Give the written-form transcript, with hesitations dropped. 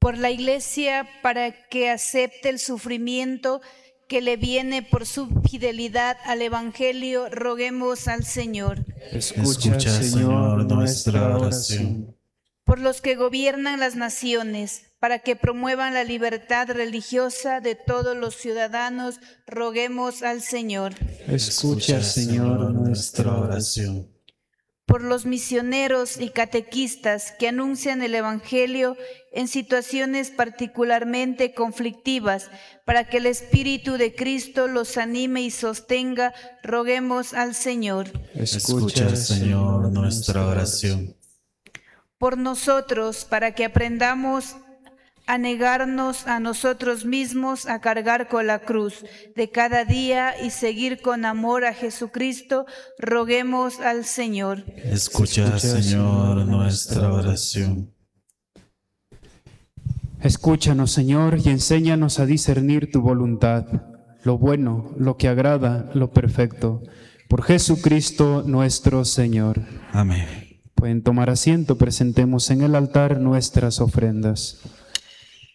por la Iglesia para que acepte el sufrimiento que le viene por su fidelidad al Evangelio, roguemos al Señor. Escucha, Señor, nuestra oración. Por los que gobiernan las naciones, para que promuevan la libertad religiosa de todos los ciudadanos, roguemos al Señor. Escucha, Señor, nuestra oración. Por los misioneros y catequistas que anuncian el Evangelio en situaciones particularmente conflictivas, para que el Espíritu de Cristo los anime y sostenga, roguemos al Señor. Escucha, Señor, nuestra oración. Por nosotros, para que aprendamos a negarnos a nosotros mismos, a cargar con la cruz de cada día y seguir con amor a Jesucristo, roguemos al Señor. Escucha, Señor, nuestra oración. Escúchanos, Señor, y enséñanos a discernir tu voluntad, lo bueno, lo que agrada, lo perfecto. Por Jesucristo nuestro Señor. Amén. Pueden tomar asiento, presentemos en el altar nuestras ofrendas.